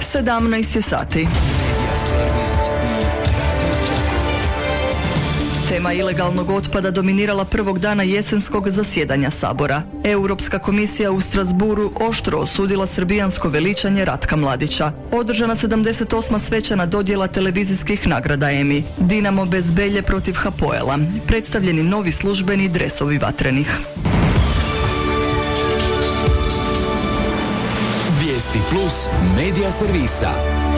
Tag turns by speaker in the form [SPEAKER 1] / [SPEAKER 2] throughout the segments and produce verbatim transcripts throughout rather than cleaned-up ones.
[SPEAKER 1] sedamnaest je sati. Tema ilegalnog otpada dominirala prvog dana jesenskog zasjedanja Sabora. Europska komisija u Strasburu oštro osudila srbijansko veličanje Ratka Mladića. Održana sedamdeset osma svečana dodjela televizijskih nagrada Emmy. Dinamo bez Belje protiv Hapoela. Predstavljeni novi službeni dresovi vatrenih.
[SPEAKER 2] Vijesti plus medija servisa.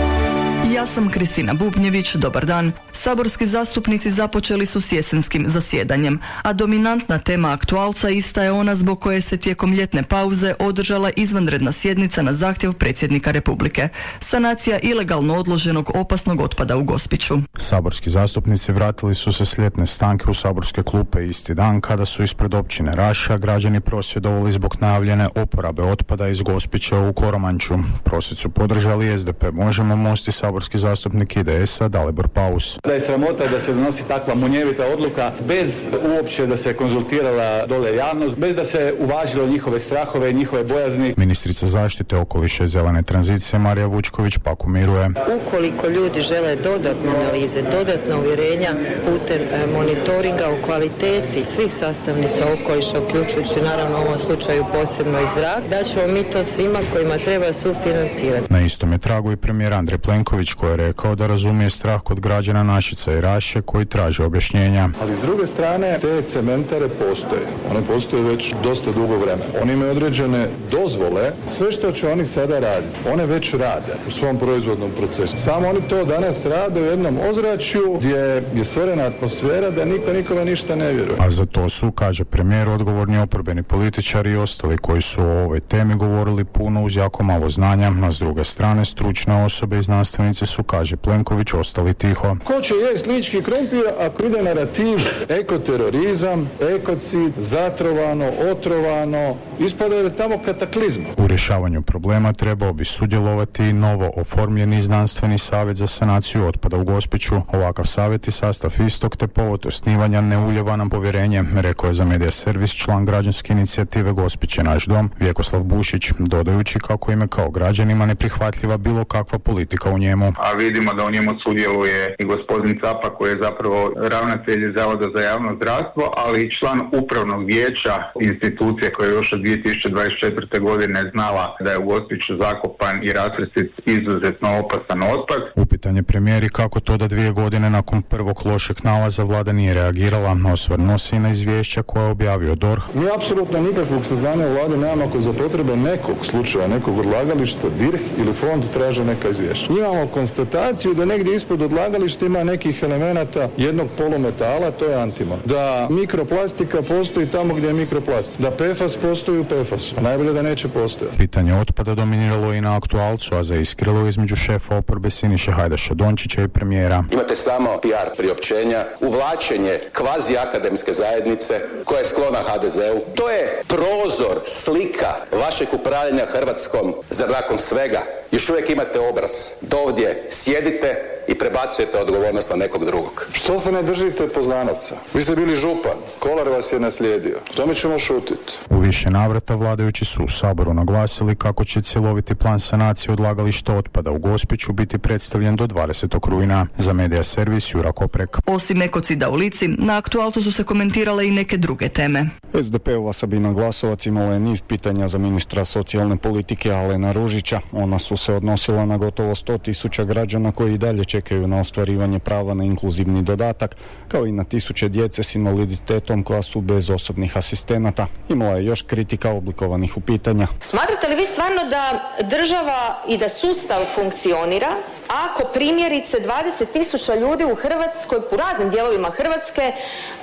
[SPEAKER 1] Ja sam Kristina Bubnjević, dobar dan. Saborski zastupnici započeli su s jesenskim zasjedanjem, a dominantna tema aktualca ista je ona zbog koje se tijekom ljetne pauze održala izvanredna sjednica na zahtjev predsjednika Republike. Sanacija ilegalno odloženog opasnog otpada u Gospiću.
[SPEAKER 3] Saborski zastupnici vratili su se s ljetne stanke u saborske klupe isti dan kada su ispred općine Raša građani prosvjedovali zbog najavljene oporabe otpada iz Gospića u Koromanču. Prosvjed su podržali S D P Možemo, Most i saborski zastupnik I D S-a Dalibor Paus.
[SPEAKER 4] Da je sramota da se donosi takva munjevita odluka bez uopće da se konzultirala dole javnost, bez da se uvažilo njihove strahove i njihove bojazni.
[SPEAKER 3] Ministrica zaštite okoliša i zelene tranzicije Marija Vučković pak umiruje.
[SPEAKER 5] Ukoliko ljudi žele dodatne analize, dodatna uvjerenja putem monitoringa o kvaliteti svih sastavnica okoliša, uključujući naravno u ovom slučaju posebno i zrak, da ćemo mi to svima kojima treba sufinancirati.
[SPEAKER 3] Na istom je tragu i premijer Andrej Plenković koji je rekao da razumije strah kod građana Našica i Raše koji traže objašnjenja.
[SPEAKER 6] Ali s druge strane, te cementare postoje. One postoje već dosta dugo vremena. Oni imaju određene dozvole. Sve što će oni sada raditi, one već rade u svom proizvodnom procesu. Samo oni to danas rade u jednom ozračju gdje je stvorena atmosfera da niko nikome ništa ne vjeruje.
[SPEAKER 3] A za to su, kaže premijer, odgovorni oporbeni političari i ostali koji su o ovoj temi govorili puno uz jako malo znanja, a s druge strane stručne osobe i znanstvenici su, kaže Plenković, ostali tiho.
[SPEAKER 6] Ko će jest lički krumpir ako ide narativ ekoterorizam, ekocid, zatrovano, otrovano, ispada je tamo kataklizma.
[SPEAKER 3] U rješavanju problema trebao bi sudjelovati i novo oformljeni znanstveni savjet za sanaciju otpada u Gospiću. Ovakav savjet i sastav istog te povod osnivanja ne ulijeva nam povjerenje, rekao je za medija servis član građanske inicijative Gospić je naš dom Vjekoslav Bušić, dodajući kako im je kao građanima neprihvatljiva bilo kakva politika u njemu.
[SPEAKER 7] A vidimo da u njemu sudjeluje i gospodin Capa koji je zapravo ravnatelj Zavoda za javno zdravstvo, ali i član upravnog vijeća institucije koja je još od dvije tisuće dvadeset četvrte. godine znala da je u Gospiću zakopan i rasrstit izuzetno opasan otpad.
[SPEAKER 3] Upitan je premijer kako to da dvije godine nakon prvog lošeg nalaza vlada nije reagirala, osvrnuo se i na izvješća koja je objavio D O R H.
[SPEAKER 6] Mi apsolutno nikakvog saznanja u vladi nemamo ako za potrebe nekog slučaja, nekog odlagališta, D I R H ili fond traže neka izvješća. Imamo konstataciju da negdje ispod odlagališta ima nekih elemenata jednog polumetala, to je antimon. Da mikroplastika postoji tamo gdje je mikroplastika. Da P F A S postoji u P F A S-u. A najbolje da neće postojati.
[SPEAKER 3] Pitanje otpada dominiralo i na aktualcu, a zaiskrilo između šefa oporbe Siniše Hajdaša Dončića i premijera.
[SPEAKER 8] Imate samo P R priopćenja, uvlačenje kvazi akademske zajednice koja je sklona H D Z-u. To je prozor, slika vašeg upravljanja Hrvatskom, zar nakon svega još uvijek imate obraz da ovdje sjedite i prebacujete odgovornost na nekog drugog.
[SPEAKER 6] Što se ne držite Poznanovca? Vi ste bili župan, Kolar vas je naslijedio. Tome ćemo šutiti.
[SPEAKER 3] U više navrata vladajući su u Saboru naglasili kako će cjeloviti plan sanacije odlagališta otpada u Gospiću biti predstavljen do dvadesetog rujna. Za medija servis Jura Koprek.
[SPEAKER 1] Osim ekocida u Lici, na aktualcu su se komentirale i neke druge teme.
[SPEAKER 9] S D P-ova Sabina Glasovac imala je niz pitanja za ministra socijalne politike Alena Ružića. Ona su se odnosila na gotovo sto tisuća građana koji i dalje čekaju na ostvarivanje prava na inkluzivni dodatak, kao i na tisuće djece s invaliditetom koja su bez osobnih asistenata. Imala je još kritika oblikovanih u pitanja.
[SPEAKER 10] Smatrate li vi stvarno da država i da sustav funkcionira ako primjerice dvadeset tisuća ljudi u Hrvatskoj, u raznim dijelovima Hrvatske,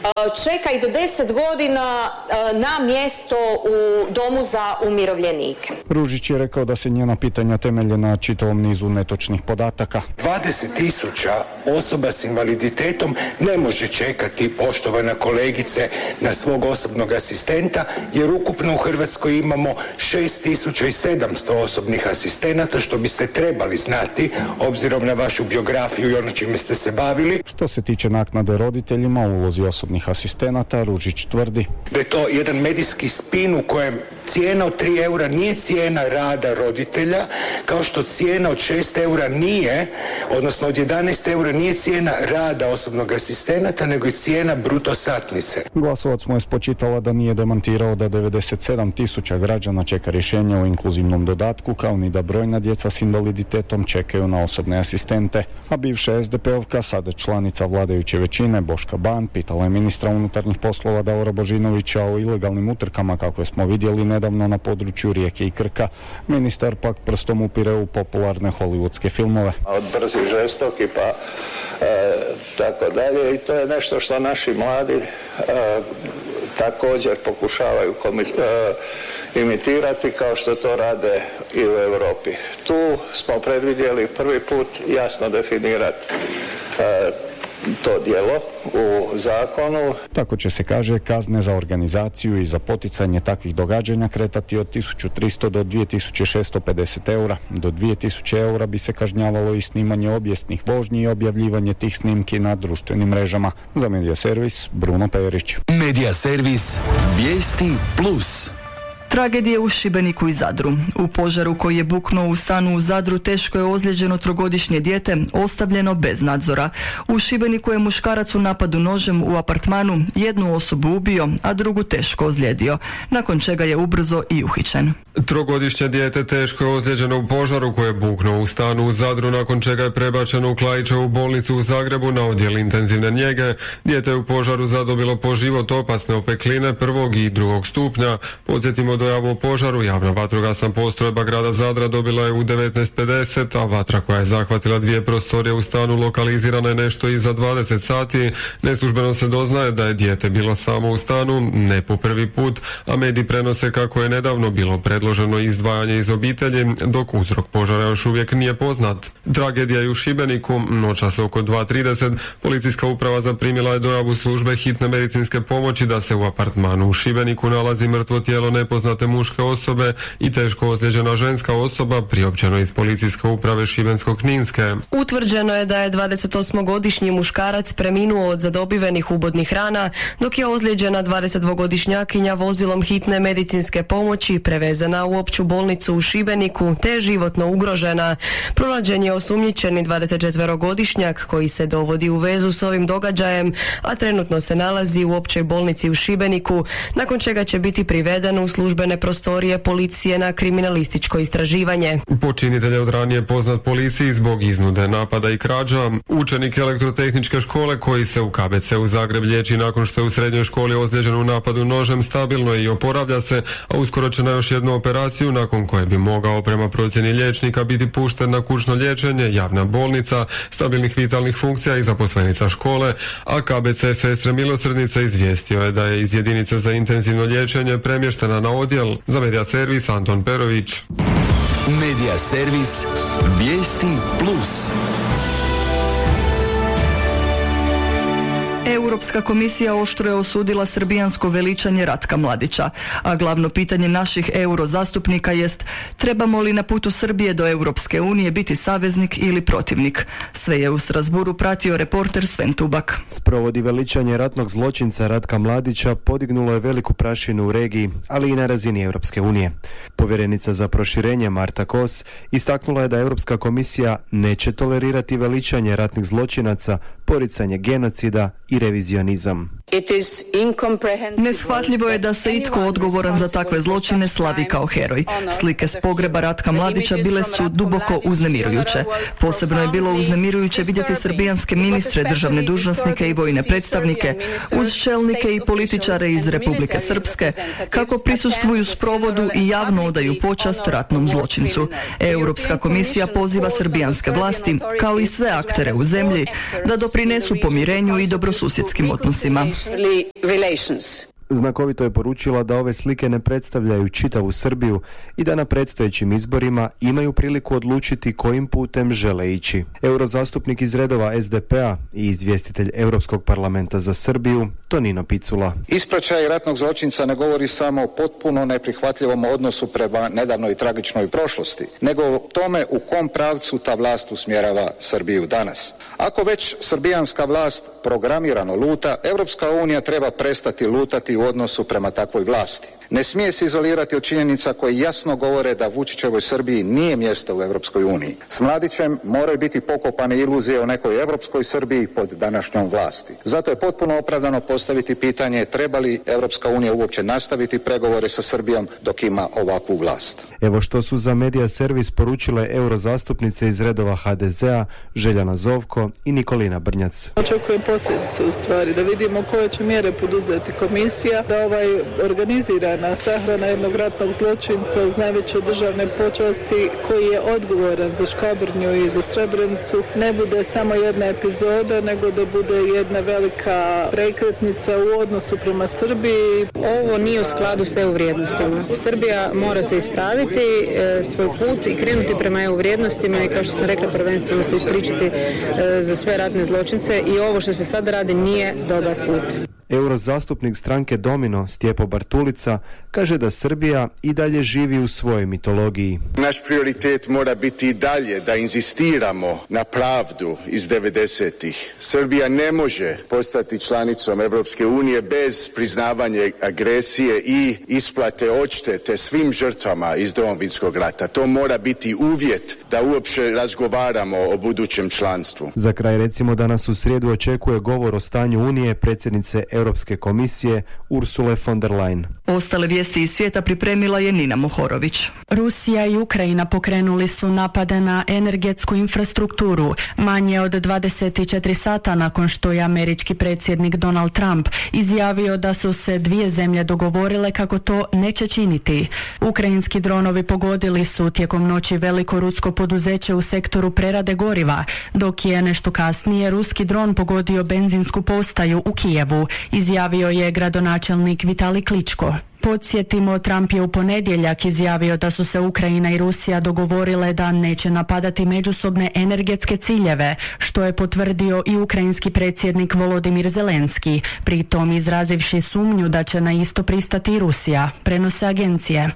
[SPEAKER 10] čeka i do deset godina na mjesto u domu za umirovljenike?
[SPEAKER 9] Ružić je rekao da se njena pitanja temelje na čitavom nizu netočnih podataka.
[SPEAKER 11] dvadeset tisuća osoba s invaliditetom ne može čekati, poštovana kolegice, na svog osobnog asistenta, jer ukupno u Hrvatskoj imamo šest tisuća sedamsto osobnih asistenata, što biste trebali znati, obzirom na vašu biografiju i ono čime ste se bavili.
[SPEAKER 9] Što se tiče naknade roditeljima u ulozi osobnih asistenata, Ružić tvrdi
[SPEAKER 11] da je to jedan medijski spin u kojem cijena od tri eura nije cijena rada roditelja, kao što cijena od šest eura nije, odnosno od jedanaest eura nije cijena rada osobnog asistenata, nego je cijena bruto satnice.
[SPEAKER 9] Glasovac mu je spočitala da nije demantirao da devedeset sedam tisuća građana čeka rješenje o inkluzivnom dodatku, kao ni da brojna djeca s invaliditetom čekaju na osobne asistente. A bivša es de pe-ovka, sada članica vladajuće većine, Boška Ban, pitala je ministra unutarnjih poslova Davora Božinovića o ilegalnim utrkama kakve smo vidjeli nedavno na području Rijeke i Krka. Ministar pak prstom upire u popularne hollywoodske filmove.
[SPEAKER 12] Od brzi, žestoki pa e, tako dalje, i to je nešto što naši mladi e, također pokušavaju komi, e, imitirati, kao što to rade i u Europi. Tu smo predvidjeli prvi put jasno definirati e, to djelo u zakonu.
[SPEAKER 9] Tako će se, kaže, kazne za organizaciju i za poticanje takvih događanja kretati od tisuću tristo do dvije tisuće šesto pedeset eura. Do dvije tisuće eura bi se kažnjavalo i snimanje obijesnih vožnji i objavljivanje tih snimki na društvenim mrežama. Za Medija Servis, Bruno Perić.
[SPEAKER 2] Medija Servis, vijesti plus.
[SPEAKER 1] Tragedije u Šibeniku i Zadru. U požaru koji je buknuo u stanu u Zadru teško je ozlijeđeno trogodišnje dijete, ostavljeno bez nadzora. U Šibeniku je muškarac u napadu nožem u apartmanu jednu osobu ubio, a drugu teško ozlijedio, nakon čega je ubrzo i uhićen.
[SPEAKER 13] Trogodišnje dijete teško je ozlijeđeno u požaru koji je buknuo u stanu u Zadru, nakon čega je prebačeno u Klaićevu bolnicu u Zagrebu na odjel intenzivne njege. Dijete je u požaru zadobilo po život opasne opekline prvog i drugog stupnja. Podsjetimo, dojavu o požaru javna vatrogasna postrojba grada Zadra dobila je u devetnaest pedeset, a vatra koja je zahvatila dvije prostorije u stanu lokalizirana je nešto iza dvadeset sati. Neslužbeno se doznaje da je dijete bilo samo u stanu, ne po prvi put, a mediji prenose kako je nedavno bilo predloženo izdvajanje iz obitelji, dok uzrok požara još uvijek nije poznat. Tragedija je u Šibeniku. Noćas oko dva trideset policijska uprava zaprimila je dojavu službe hitne medicinske pomoći da se u apartmanu u Šibeniku nalazi mrtvo tijelo nepoznate muške osobe i teško ozlijeđena ženska osoba, priopćeno iz policijske uprave Šibensko-kninske.
[SPEAKER 14] Utvrđeno je da je dvadesetosmogodišnji muškarac preminuo od zadobivenih ubodnih rana, dok je ozlijeđena dvadesetdvogodišnjakinja vozilom hitne medicinske pomoći prevezena u opću bolnicu u Šibeniku te je životno ugrožena. Pronađen je osumnjičeni dvadesetčetverogodišnjak koji se dovodi u vezu s ovim događajem, a trenutno se nalazi u općoj bolnici u Šibeniku, nakon čega će biti priveden u službene prostorije policije na kriminalističko istraživanje.
[SPEAKER 13] Počinitelj je od ranije poznat policiji zbog iznude, napada i krađa. Učenik elektrotehničke škole koji se u ka be ce u Zagreb liječi nakon što je u srednjoj školi ozlijeđen u napadu nožem stabilno i oporavlja se, a uskoro će na još jednu operaciju nakon koje bi mogao prema procjeni liječnika biti pušten na kućno liječenje, javna bolnica, stabilnih vitalnih funkcija i zaposlenica škole, a ka be ce Sestre Milosrdnice izvijestio je da je iz jedinice za intenzivno liječenje premještena na odjel. Za Medija Servis, Anton Perović.
[SPEAKER 2] Medija Servis, vijesti plus.
[SPEAKER 1] Europska komisija oštro je osudila srbijansko veličanje Ratka Mladića, a glavno pitanje naših eurozastupnika jest trebamo li na putu Srbije do Europske unije biti saveznik ili protivnik. Sve je u Strasburu pratio reporter Sven Tubak.
[SPEAKER 15] Sprovodi veličanje ratnog zločinca Ratka Mladića podignulo je veliku prašinu u regiji, ali i na razini Europske unije. Povjerenica za proširenje Marta Kos istaknula je da Europska komisija neće tolerirati veličanje ratnih zločinaca, poricanje genocida i revizionizam.
[SPEAKER 1] Neshvatljivo je da se itko odgovoran za takve zločine slavi kao heroj. Slike s pogreba Ratka Mladića bile su duboko uznemirujuće. Posebno je bilo uznemirujuće vidjeti srbijanske ministre, državne dužnosnike i vojne predstavnike, uz čelnike i političare iz Republike Srpske, kako prisustvuju sprovodu i javno odaju počast ratnom zločincu. Europska komisija poziva srbijanske vlasti, kao i sve aktere u zemlji, da doprinesu pomirenju i dobrosusjedskim odnosima.
[SPEAKER 15] Znakovito je poručila da ove slike ne predstavljaju čitavu Srbiju i da na predstojećim izborima imaju priliku odlučiti kojim putem žele ići. Eurozastupnik iz redova es de pe-a i izvjestitelj Europskog parlamenta za Srbiju, Tonino Picula.
[SPEAKER 16] Ispraćaj ratnog zločinca ne govori samo o potpuno neprihvatljivom odnosu prema nedavnoj tragičnoj prošlosti, nego o tome u kom pravcu ta vlast usmjerava Srbiju danas. Ako već srbijanska vlast programirano luta, Europska unija treba prestati lutati u odnosu prema takvoj vlasti. Ne smije se izolirati od činjenica koje jasno govore da Vučićevoj Srbiji nije mjesto u Europskoj uniji. S Mladićem moraju biti pokopane iluzije o nekoj Europskoj Srbiji pod današnjom vlasti. Zato je potpuno opravdano postaviti pitanje treba li Europska unija uopće nastaviti pregovore sa Srbijom dok ima ovakvu vlast.
[SPEAKER 15] Evo što su za Medija Servis poručile eurozastupnice iz redova ha de zea Željana Zovko i Nikolina Brnjac.
[SPEAKER 17] Očekujem posljedice u stvari, da vidimo koje će mjere poduzeti komisija, da ovaj organizirana sahrana jednog ratnog zločinca uz najveće državne počasti koji je odgovoran za Škabrnju i za Srebrenicu ne bude samo jedna epizoda, nego da bude jedna velika prekretnica u odnosu prema Srbiji.
[SPEAKER 18] Ovo nije u skladu s E U vrijednostima. Srbija mora se ispraviti e, svoj put i krenuti prema E U vrijednostima i kao što sam rekla prvenstveno se ispričati e, za sve ratne zločince i ovo što se sad radi nije dobar put.
[SPEAKER 15] Eurozastupnik stranke Domino Stjepo Bartulica kaže da Srbija i dalje živi u svojoj mitologiji.
[SPEAKER 19] Naš prioritet mora biti i dalje da inzistiramo na pravdu iz devedesetih. Srbija ne može postati članicom Europske unije bez priznavanja agresije i isplate odštete svim žrtvama iz Domovinskog rata. To mora biti uvjet da uopće razgovaramo o budućem članstvu.
[SPEAKER 15] Za kraj recimo da nas u srijedu očekuje govor o stanju Unije predsjednice Europske komisije Ursule von der Leyen.
[SPEAKER 1] Ostale vijesti iz svijeta pripremila je Nina Mohorović.
[SPEAKER 20] Rusija i Ukrajina pokrenuli su napade na energetsku infrastrukturu manje od dvadeset četiri sata nakon što je američki predsjednik Donald Trump izjavio da su se dvije zemlje dogovorile kako to neće činiti. Ukrajinski dronovi pogodili su tijekom noći veliko rusko poduzeće u sektoru prerade goriva, dok je nešto kasnije ruski dron pogodio benzinsku postaju u Kijevu, izjavio je gradonačelnik Vitali Kličko. Podsjetimo, Trump je u ponedjeljak izjavio da su se Ukrajina i Rusija dogovorile da neće napadati međusobne energetske ciljeve, što je potvrdio i ukrajinski predsjednik Volodimir Zelenski, pritom izrazivši sumnju da će na isto pristati i Rusija, prenose agencije.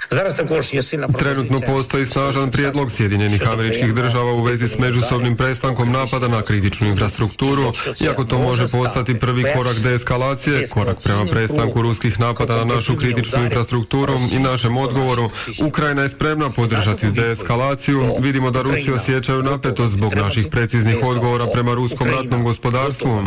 [SPEAKER 13] Trenutno postoji snažan prijedlog Sjedinjenih Američkih Država u vezi s međusobnim prestankom napada na kritičnu infrastrukturu, iako to može postati prvi korak deeskalacije, korak prema prestanku ruskih napada na našu kritičnu infrastrukturu i našem odgovoru. Ukrajina je spremna podržati deeskalaciju. Vidimo da Rusi osjećaju napetost zbog naših preciznih odgovora prema ruskom ratnom gospodarstvu.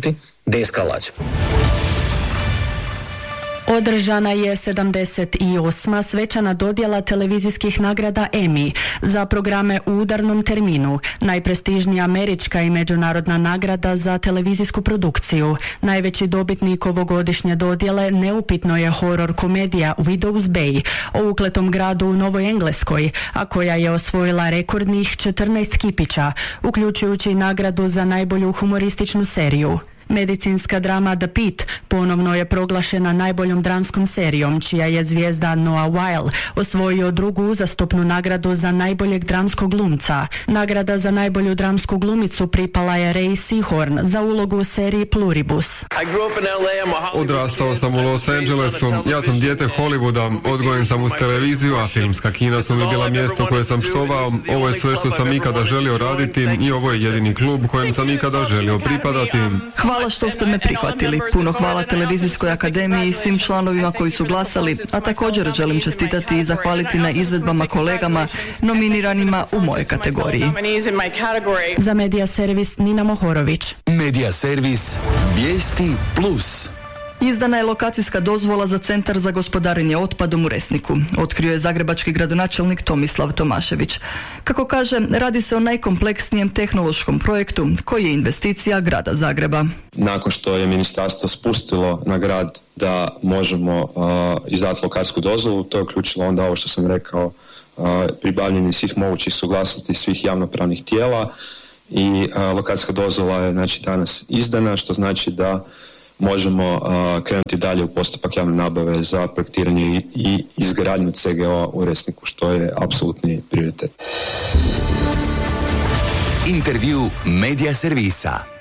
[SPEAKER 20] Održana je sedamdeset osma svečana dodjela televizijskih nagrada Emmy za programe u udarnom terminu, najprestižnija američka i međunarodna nagrada za televizijsku produkciju. Najveći dobitnik ovogodišnje dodjele neupitno je horor komedija Widow's Bay o ukletom gradu u Novoj Engleskoj, a koja je osvojila rekordnih četrnaest kipića, uključujući nagradu za najbolju humorističnu seriju. Medicinska drama The Pitt ponovno je proglašena najboljom dramskom serijom, čija je zvijezda Noah Wyle osvojio drugu uzastopnu nagradu za najboljeg dramskog glumca. Nagrada za najbolju dramsku glumicu pripala je Ray Seahorn za ulogu u seriji Pluribus.
[SPEAKER 13] Odrastao sam u Los Angelesu, ja sam dijete Hollywooda, odgojen sam uz televiziju, a filmska kina su mi bila mjesto koje sam štovao. Ovo je sve što sam ikada želio raditi i ovo je jedini klub kojem sam ikada želio pripadati.
[SPEAKER 1] Hvala što ste me prihvatili. Puno hvala Televizijskoj akademiji i svim članovima koji su glasali, a također želim čestitati i zahvaliti na izvedbama kolegama nominiranima u moje kategoriji.
[SPEAKER 20] Za Medija Servis Nina Mohorović.
[SPEAKER 2] Medija Servis Vijesti Plus.
[SPEAKER 1] Izdana je lokacijska dozvola za Centar za gospodarenje otpadom u Resniku, otkrio je zagrebački gradonačelnik Tomislav Tomašević. Kako kaže, radi se o najkompleksnijem tehnološkom projektu koji je investicija grada Zagreba.
[SPEAKER 21] Nakon što je ministarstvo spustilo na grad da možemo uh, izdati lokacijsku dozvolu, to je uključilo onda ovo što sam rekao, uh, pribavljanje svih mogućih suglasnosti svih javnopravnih tijela i uh, lokacijska dozvola je znači danas izdana, što znači da možemo uh, krenuti dalje u postupak javne nabave za projektiranje i, i izgradnju C G O-a u Resniku, što je apsolutni prioritet.
[SPEAKER 2] Intervju Medija Servisa.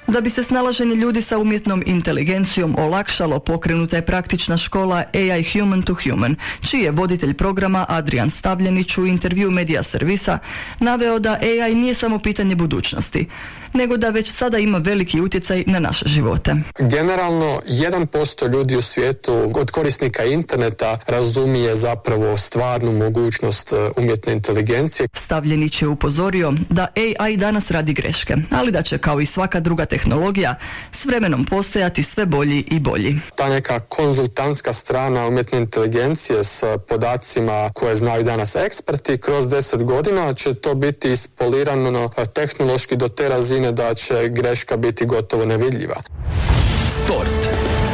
[SPEAKER 1] Da bi se snalaženje ljudi sa umjetnom inteligencijom olakšalo, pokrenuta je praktična škola A I Human to Human, čiji je voditelj programa Adrian Stavljenić u intervju Medija Servisa naveo da A I nije samo pitanje budućnosti, nego da već sada ima veliki utjecaj na naše živote.
[SPEAKER 4] Generalno, jedan posto ljudi u svijetu od korisnika interneta razumije zapravo stvarnu mogućnost umjetne inteligencije.
[SPEAKER 1] Stavljenić je upozorio da A I danas radi greške, ali da će kao i svaka druga tehnologija s vremenom postajati sve bolji i bolji.
[SPEAKER 4] Ta neka konzultantska strana umjetne inteligencije s podacima koje znaju danas eksperti, kroz deset godina će to biti ispolirano tehnološki do te razine da će greška biti gotovo nevidljiva.
[SPEAKER 2] Sport.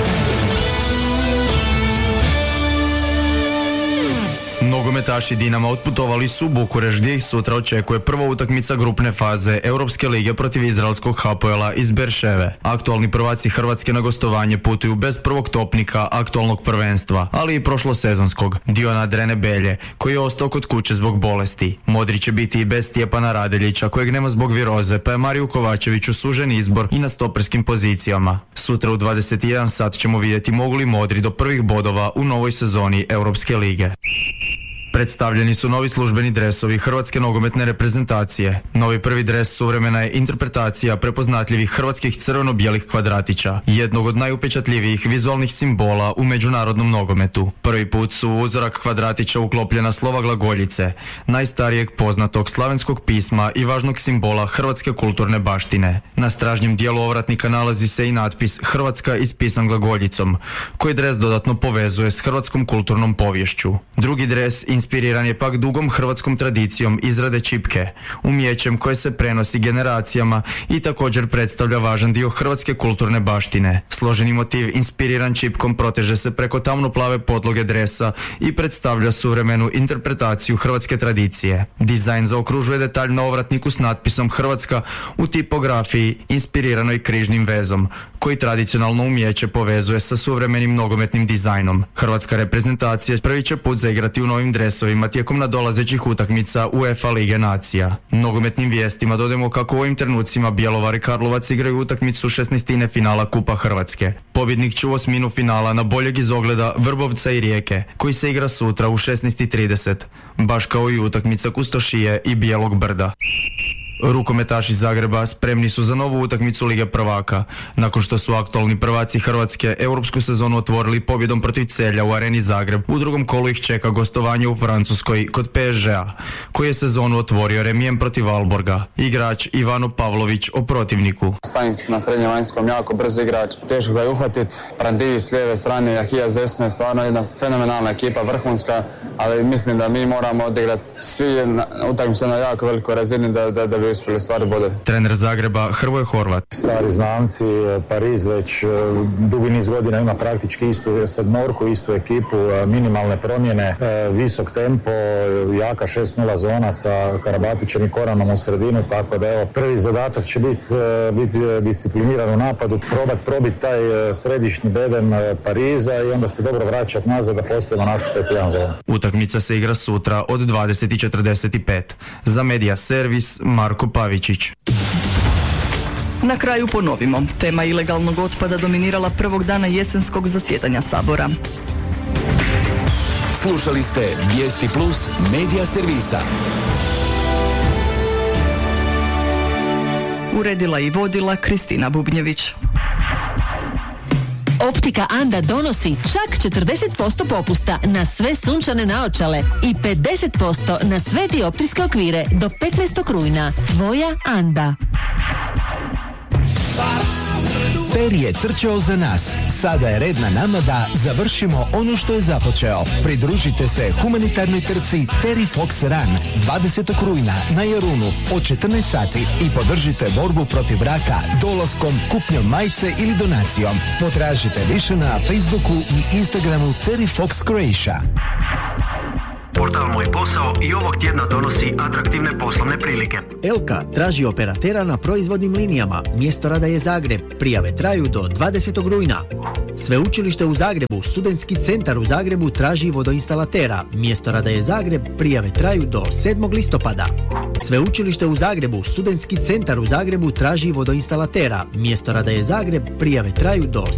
[SPEAKER 22] Nogometaši Dinama otputovali su u Bukurešt gdje ih sutra očekuje prva utakmica grupne faze Europske lige protiv izraelskog Hapoela iz Berševe. Aktualni prvaci Hrvatske na gostovanje putuju bez prvog topnika aktualnog prvenstva, ali i prošlosezonskog, Diona Drene Belje, koji je ostao kod kuće zbog bolesti. Modri će biti i bez Stjepana Radeljića, kojeg nema zbog viroze, pa je Mariju Kovačeviću sužen izbor i na stoperskim pozicijama. Sutra u dvadeset jedan sat ćemo vidjeti mogu li Modri do prvih bodova u novoj sezoni Europske lige. Predstavljeni su novi službeni dresovi Hrvatske nogometne reprezentacije. Novi prvi dres suvremena je interpretacija prepoznatljivih hrvatskih crveno-bijelih kvadratića, jednog od najupečatljivijih vizualnih simbola u međunarodnom nogometu. Prvi put su u uzorak kvadratića uklopljena slova glagoljice, najstarijeg poznatog slavenskog pisma i važnog simbola hrvatske kulturne baštine. Na stražnjem dijelu ovratnika nalazi se i natpis Hrvatska ispisan glagoljicom, koji dres dodatno povezuje s hrvatskom kulturnom poviješću. Drugi dres inspiriran je pak dugom hrvatskom tradicijom izrade čipke, umijećem koje se prenosi generacijama i također predstavlja važan dio hrvatske kulturne baštine. Složeni motiv inspiriran čipkom proteže se preko tamno-plave podloge dresa i predstavlja suvremenu interpretaciju hrvatske tradicije. Dizajn zaokružuje detalj na ovratniku s natpisom Hrvatska u tipografiji inspiriranoj križnim vezom, koji tradicionalno umijeće povezuje sa suvremenim nogometnim dizajnom. Hrvatska reprezentacija prvi će put zaigrati u novim dresovima tijekom nadolazećih utakmica UEFA Lige nacija. Nogometnim vijestima dodajemo kako u ovim trenucima Bjelovar i Karlovac igraju utakmicu šesnaestine finala Kupa Hrvatske. Pobjednik će u osminu finala na boljeg iz ogleda Vrbovca i Rijeke, koji se igra sutra u šesnaest i trideset, baš kao i utakmica Kustošije i Bijelog Brda. Rukometaši Zagreba spremni su za novu utakmicu Lige prvaka, nakon što su aktualni prvaci Hrvatske europsku sezonu otvorili pobjedom protiv Celja u Areni Zagreb. U drugom kolu ih čeka gostovanje u Francuskoj kod P S G-a, koji je sezonu otvorio remijem protiv Alborga. Igrač Ivano Pavlović o protivniku.
[SPEAKER 23] Stanjs na srednjem vanjskom, jako brzo igrač, teško ga je uhvatiti. Prandi s lijeve strane, Jahija s desne, stvarno jedna fenomenalna ekipa, vrhunska, ali mislim da mi moramo odigrati svi utakmice na jako velikoj razini da, da, da bi uspjeli stvari bolje.
[SPEAKER 22] Trener Zagreba Hrvoje Horvat.
[SPEAKER 24] Stari znamci, Pariz već dugi niz godina ima praktički istu sedmorku, istu ekipu, minimalne promjene, visok tempo, jaka šest nula zona sa Karabatićem i Koranom u sredinu, tako da evo, prvi zadatak će biti bit discipliniran u napadu, probat probiti taj središnji bedem Pariza i onda se dobro vraćati nazad da postavimo našu pet jedan zonu.
[SPEAKER 22] Utakmica se igra sutra od dvadeset i četrdeset pet. Za Medija Servis Marko Pavičić.
[SPEAKER 1] Na kraju ponovimo, tema ilegalnog otpada dominirala prvog dana jesenskog zasjedanja Sabora.
[SPEAKER 2] Slušali ste Vijesti Plus Medija Servisa.
[SPEAKER 1] Uredila i vodila Kristina Bubnjević.
[SPEAKER 25] Optika Anda donosi čak četrdeset posto popusta na sve sunčane naočale i pedeset posto na sve dioptrijske okvire do petnaestog rujna. Tvoja Anda.
[SPEAKER 26] Peri je trčao za nas. Sada je red na nama da završimo ono što je započeo. Pridružite se humanitarnoj trci Terry Fox Run dvadesetog rujna na Jarunu od četrnaest sati i podržite borbu protiv raka dolaskom, kupnjom majice ili donacijom. Potražite više na Facebooku i Instagramu Terry Fox Croatia.
[SPEAKER 3] Portal Moj posao i ovog tjedna donosi atraktivne poslovne prilike.
[SPEAKER 5] Elka traži operatera na proizvodnim linijama. Mjesto rada je Zagreb. Prijave traju do dvadesetog rujna. Sveučilište u Zagrebu, Studentski centar u Zagrebu traži vodoinstalatera. Mjesto rada je Zagreb. Prijave traju do sedmog listopada. Sveučilište u Zagrebu, Studentski centar u Zagrebu traži vodoinstalatera. Mjesto rada je Zagreb. Prijave traju do